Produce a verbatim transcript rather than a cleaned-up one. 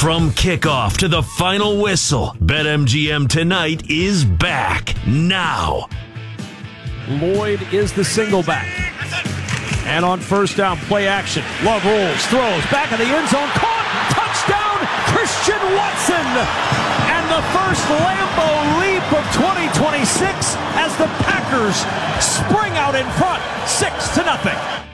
From kickoff to the final whistle, BetMGM Tonight is back now. Lloyd is the single back. And on first down, play action. Love rolls, throws, back of the end zone, caught, touchdown, Christian Watson! And the first Lambeau leap of twenty twenty-six as the Packers spring out in front, six to nothing.